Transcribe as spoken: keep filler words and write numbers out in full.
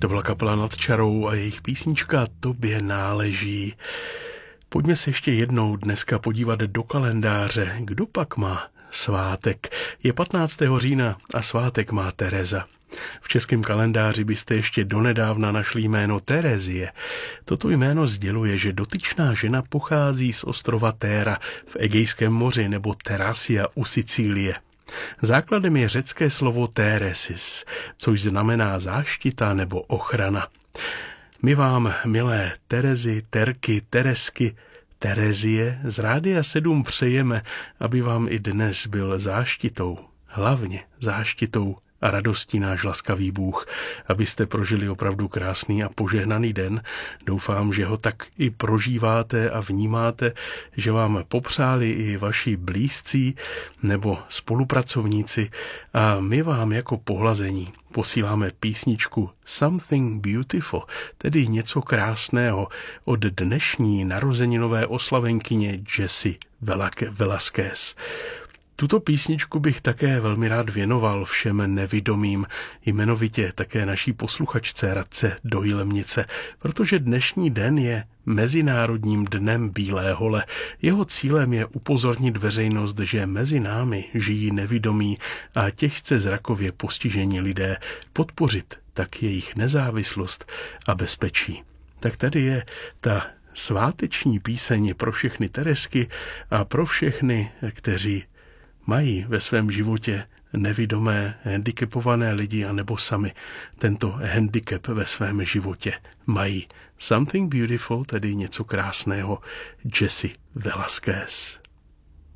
To byla kapela Nad čarou a jejich písnička Tobě náleží. Pojďme se ještě jednou dneska podívat do kalendáře. Kdo pak má svátek? Je patnáctého října a svátek má Tereza. V českém kalendáři byste ještě donedávna našli jméno Terezie. Toto jméno sděluje, že dotyčná žena pochází z ostrova Téra v Egejském moři nebo Terasia u Sicílie. Základem je řecké slovo Teresis, což znamená záštita nebo ochrana. My vám, milé Terezy, Terky, Teresky, Terezie, z Rádia sedm přejeme, aby vám i dnes byl záštitou, hlavně záštitou a radostí náš laskavý Bůh, abyste prožili opravdu krásný a požehnaný den. Doufám, že ho tak i prožíváte a vnímáte, že vám popřáli i vaši blízcí nebo spolupracovníci a my vám jako pohlazení posíláme písničku Something Beautiful, tedy něco krásného od dnešní narozeninové oslavenkyně Jessie Velasquez. Tuto písničku bych také velmi rád věnoval všem nevidomým, jmenovitě také naší posluchačce Radce do Jilemnice, protože dnešní den je Mezinárodním dnem bílé hole. Jeho cílem je upozornit veřejnost, že mezi námi žijí nevidomí a těžce zrakově postižení lidé, podpořit tak jejich nezávislost a bezpečí. Tak tady je ta sváteční píseň pro všechny Teresky a pro všechny, kteří mají ve svém životě nevidomé, handicapované lidi anebo sami tento handicap ve svém životě mají. Something Beautiful, tedy něco krásného, Jessie Velasquez.